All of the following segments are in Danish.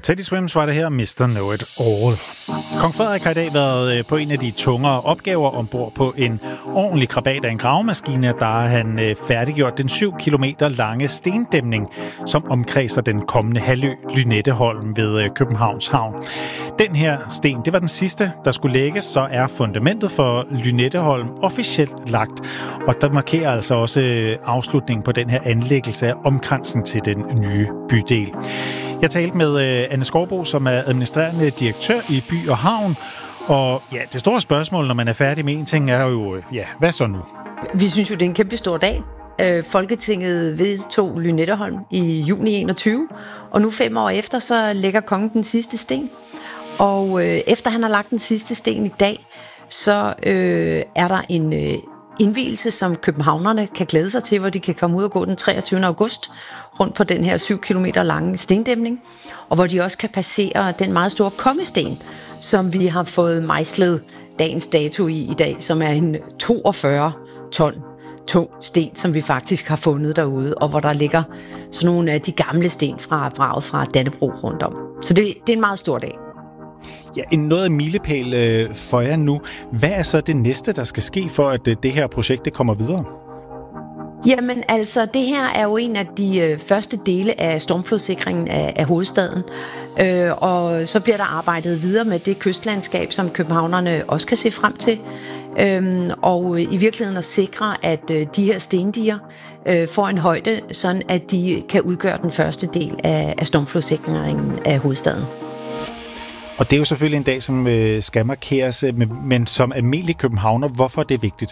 Teddy Swims var det her, Mr. Know It All. Kong Frederik har i dag været på en af de tungere opgaver ombord på en ordentlig krabat af en gravemaskine. Der har han færdiggjort den 7 kilometer lange stendæmning, som omkredser den kommende halvø Lynetteholm ved Københavns Havn. Den her sten, det var den sidste, der skulle lægges, så er fundamentet for Lynetteholm officielt lagt. Og der markerer altså også afslutningen på den her anlæggelse af omkransen til den nye bydel. Jeg talte med Anne Skovbo, som er administrerende direktør i By og Havn. Og ja, det store spørgsmål, når man er færdig med en ting, er jo, hvad så nu? Vi synes jo, det er en kæmpe stor dag. Folketinget vedtog Lynetteholm i juni 21, og nu 5 år efter, så lægger kongen den sidste sten. Og efter han har lagt den sidste sten i dag, så er der en indvielse, som københavnerne kan glæde sig til, hvor de kan komme ud og gå den 23. august rundt på den her 7 kilometer lange stendæmning, og hvor de også kan passere den meget store kongesten, som vi har fået mejslet dagens dato i dag, som er en 42 ton tung sten, som vi faktisk har fundet derude, og hvor der ligger sådan nogle af de gamle sten fra vraget fra Dannebrog rundt om. Så det er en meget stor dag. Ja, noget af milepæl for jer nu. Hvad er så det næste, der skal ske for, at det her projekt det kommer videre? Jamen altså, det her er jo en af de første dele af stormflodssikringen af hovedstaden. Og så bliver der arbejdet videre med det kystlandskab, som københavnerne også kan se frem til. Og i virkeligheden at sikre, at de her stendiger får en højde, sådan at de kan udgøre den første del af stormflodssikringen af hovedstaden. Og det er jo selvfølgelig en dag, som skal markeres, men som almindelig københavner, hvorfor er det vigtigt?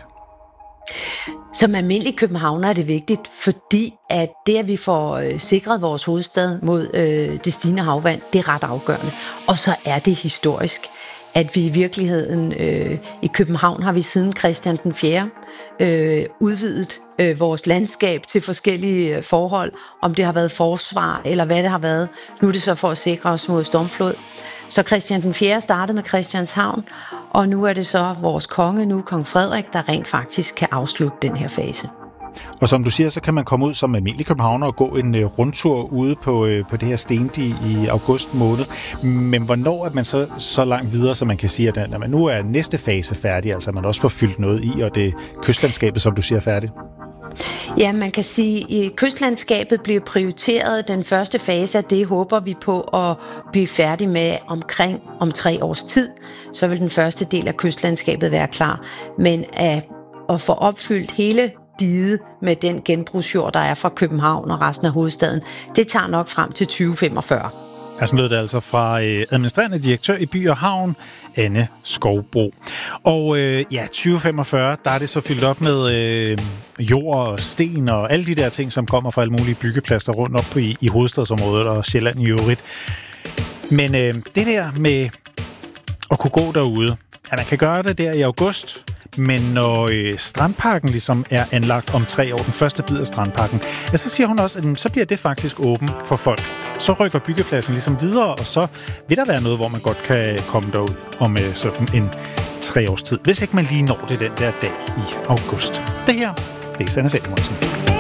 Som almindelig københavner er det vigtigt, fordi at det, at vi får sikret vores hovedstad mod det stigende havvand, det er ret afgørende. Og så er det historisk, at vi i virkeligheden i København har vi siden Christian den 4. Udvidet vores landskab til forskellige forhold, om det har været forsvar eller hvad det har været. Nu er det så for at sikre os mod stormflod. Så Christian den 4. startede med Christianshavn, og nu er det så vores konge, nu kong Frederik, der rent faktisk kan afslutte den her fase. Og som du siger, så kan man komme ud som almindelig københavner og gå en rundtur ude på det her stendige i august måned. Men hvornår er man så langt videre, så man kan sige, at når man nu er næste fase færdig, altså man også får fyldt noget i, og det kystlandskabet, som du siger, er færdigt? Ja, man kan sige, at kystlandskabet bliver prioriteret. Den første fase af det håber vi på at blive færdig med om 3 års tid. Så vil den første del af kystlandskabet være klar. Men at få opfyldt hele diget med den genbrugsjord, der er fra København og resten af hovedstaden, det tager nok frem til 2045. Altså lød det altså fra administrerende direktør i By og Havn, Anne Skovbo. Og 2045, der er det så fyldt op med jord og sten og alle de der ting, som kommer fra alle mulige byggepladser rundt op i hovedstadsområdet og Sjælland i øvrigt. Men det der med at kunne gå derude, at man kan gøre det der i august, men når strandparken ligesom er anlagt om 3 år, den første bid af strandparken, så siger hun også, at så bliver det faktisk åben for folk. Så rykker byggepladsen ligesom videre, og så vil der være noget, hvor man godt kan komme derud om sådan en 3 års tid, hvis ikke man lige når det den der dag i august. Det her, det er Sanne Salomonsen.